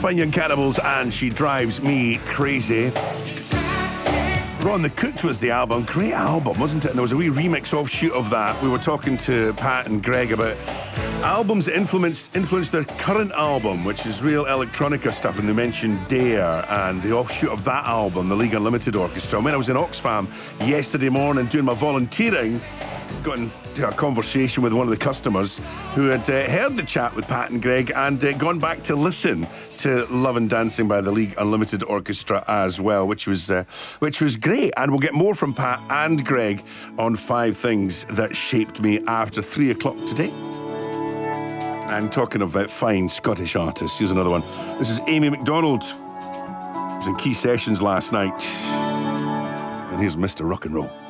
Fine Young Cannibals and She Drives Me Crazy. Ron the Cooked was the album. Great album, wasn't it? And there was a wee remix offshoot of that. We were talking to Pat and Greg about albums that influenced their current album, which is real electronica stuff, and they mentioned Dare and the offshoot of that album, the League Unlimited Orchestra. And when I was in Oxfam yesterday morning doing my volunteering, got into a conversation with one of the customers who had heard the chat with Pat and Greg and gone back to listen to Love and Dancing by the League Unlimited Orchestra as well, which was great. And we'll get more from Pat and Greg on 5 things that shaped me after 3 o'clock today. And talking of fine Scottish artists, here's another one. This is Amy Macdonald. She was in Key Sessions last night. And here's Mr. Rock and Roll.